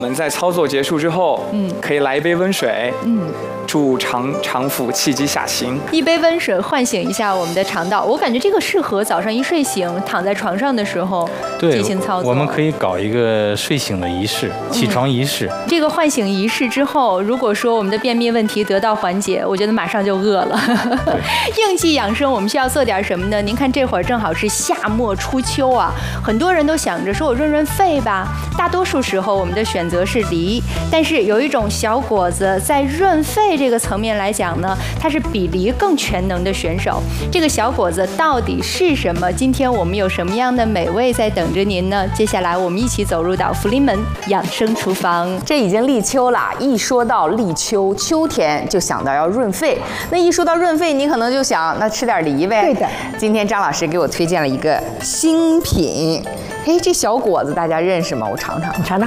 我们在操作结束之后，可以来一杯温水，助肠腑气机下行。 一杯温水唤醒一下我们的肠道，我感觉这个适合早上一睡醒躺在床上的时候进行操作。 我们可以搞一个睡醒的仪式，起床仪式。 这个唤醒仪式之后，如果说我们的便秘问题得到缓解，我觉得马上就饿了。应季养生，我们需要做点什么呢？您看这会儿正好是夏末初秋啊，很多人都想着说我润润肺吧。大多数时候我们的选择是梨，但是有一种小果子在润肺这个层面来讲呢，它是比梨更全能的选手。这个小果子到底是什么？今天我们有什么样的美味在等着您呢？接下来我们一起走入到福临门养生厨房。 这已经立秋了，一说到立秋，秋天就想到要润肺。那一说到润肺，你可能就想那吃点梨呗。 对的。 今天张老师给我推荐了一个新品，哎，这小果子大家认识吗？我尝尝， 你尝尝。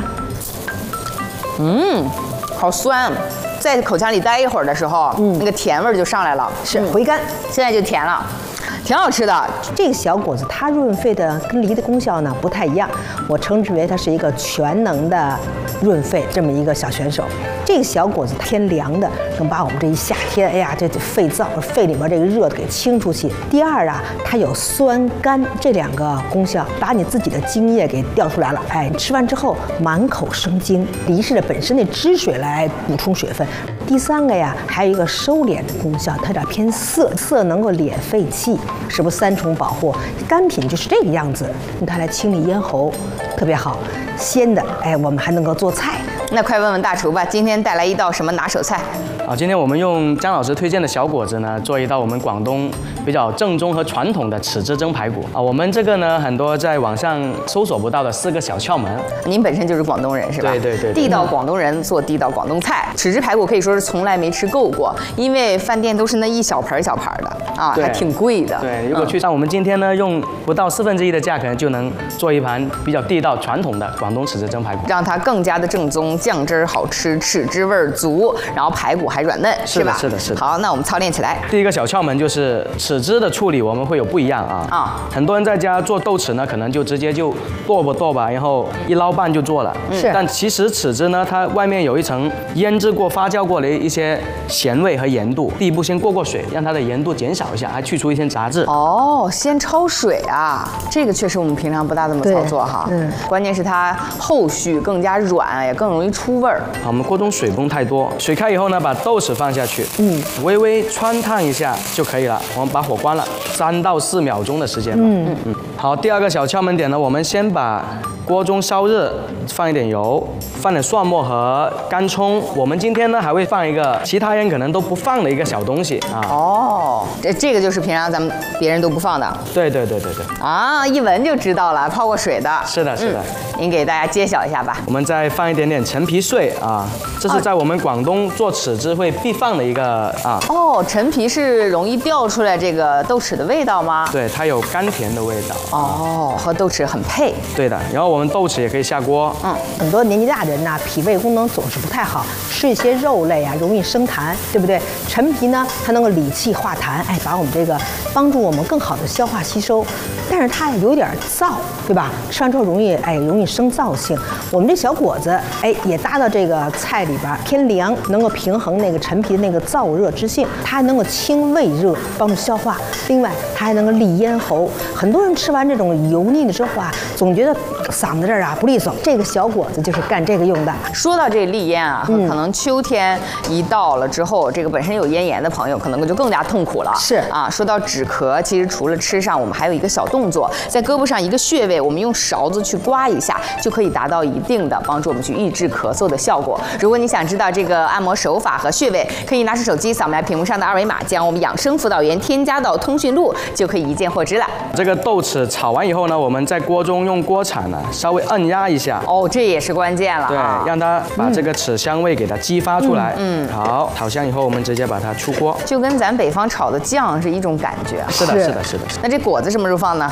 好酸，在口腔里待一会儿的时候，那个甜味儿就上来了， 是回甘， 现在就甜了。挺好吃的。 这个小果子它润肺的跟梨的功效呢不太一样，我称之为它是一个全能的润肺这么一个小选手。这个小果子偏凉的，能把我们这一夏天，哎呀，这肺燥肺里面这个热给清出去。第二啊，它有酸甘这两个功效，把你自己的津液给调出来了。哎，吃完之后满口生津，梨是本身的汁水来补充水分。第三个呀，还有一个收敛的功效，它有点偏涩，涩能够敛肺气，是不是三重保护？干品就是这个样子，用它来清理咽喉，特别好。鲜的，哎，我们还能够做菜。 那快问问大厨吧，今天带来一道什么拿手菜？ 今天我们用张老师推荐的小果子呢，做一道我们广东比较正宗和传统的豉汁蒸排骨啊。我们这个呢，很多在网上搜索不到的4个小窍门。 您本身就是广东人是吧？ 对， 地道广东人做地道广东菜。豉汁排骨可以说是从来没吃够过，因为饭店都是那一小盘小盘的啊，还挺贵的。 对，如果去像我们今天呢，用不到1/4的价格就能做一盘比较地道传统的广东豉汁蒸排骨， 让它更加的正宗，酱汁好吃，豉汁味儿足，然后排骨还软嫩，是吧？ 是的。 好，那我们操练起来。 第一个小窍门就是豉汁的处理，我们会有不一样啊。很多人在家做豆豉呢，可能就直接就剁吧，然后一捞拌就做了。 是。 但其实豉汁呢，它外面有一层腌制过、发酵过的一些咸味和盐度。第一步先过水，让它的盐度减少一下，还去除一些杂质。 哦，先焯水啊，这个确实我们平常不大这么操作哈。关键是它后续更加软，也更容易出味儿。 好，我们锅中水不用太多，水开以后呢，把豆豉放下去，微微汆烫一下就可以了。我们把火关了，3到4秒钟的时间。好，第二个小窍门点呢，我们先把锅中烧热，放一点油，放点蒜末和干葱。我们今天呢还会放一个其他人可能都不放的一个小东西啊。 哦，这个就是平常咱们别人都不放的。 对。 啊，一闻就知道了，泡过水的。 是的。 您给大家揭晓一下吧。 我们再放一点陈皮碎啊，这是在我们广东做豉汁会必放的一个啊。 哦，陈皮是容易调出来这个豆豉的味道吗？ 对，它有甘甜的味道。 哦，和豆豉很配。 对的，然后我们豆豉也可以下锅。 很多年纪大的人呐，脾胃功能总是不太好，吃一些肉类啊，容易生痰，对不对？陈皮呢，它能够理气化痰，哎，把我们这个帮助我们更好的消化吸收。但是它有点燥，对吧？吃完之后容易生燥性。我们这小果子，哎，也搭到这个菜里边，偏凉，能够平衡那个陈皮的那个燥热之性，它还能够清胃热，帮助消化。另外，它还能够利咽喉。很多人吃完这种油腻的之后啊，总觉得嗓子这儿啊不利索。这个小果子就是干这个用的。 说到这利咽啊，可能秋天一到了之后，这个本身有咽炎的朋友可能就更加痛苦了。 是啊，说到止咳，其实除了吃上，我们还有一个小动作，在胳膊上一个穴位，我们用勺子去刮一下，就可以达到一定的帮助我们去抑制咳嗽的效果。如果你想知道这个按摩手法和穴位，可以拿出手机扫描屏幕上的2维码，将我们养生辅导员添加到通讯录，就可以一键获知了。 这个豆豉炒完以后呢，我们在锅中用锅铲呢稍微按压一下。 哦，这也是关键了。 对，让它把这个豉香味给它激发出来。好，炒香以后，我们直接把它出锅， 就跟咱北方炒的酱是一种感觉。 是的。 那这果子什么时候放呢？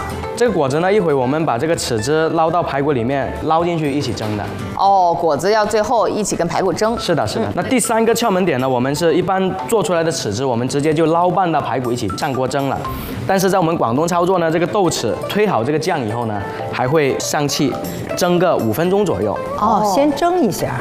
这个果子呢，一会我们把这个豉汁捞到排骨里面，捞进去一起蒸的。 哦，果子要最后一起跟排骨蒸。 是的，是的。那第3个窍门点呢，我们是一般做出来的豉汁，我们直接就捞拌到排骨一起上锅蒸了。但是在我们广东操作呢，这个豆豉推好这个酱以后呢，还会上气蒸个5分钟左右。 哦，先蒸一下。